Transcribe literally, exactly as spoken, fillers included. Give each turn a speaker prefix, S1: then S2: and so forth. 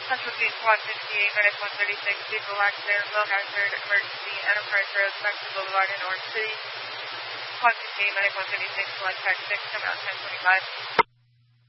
S1: Central Beach, one fifty-eight, minus one thirty-six, vehicle accident, low hazard, emergency, Enterprise Road, Spectrum Boulevard in Orange City. one fifty-eight, minus one thirty-six, select track six, come out ten twenty-five.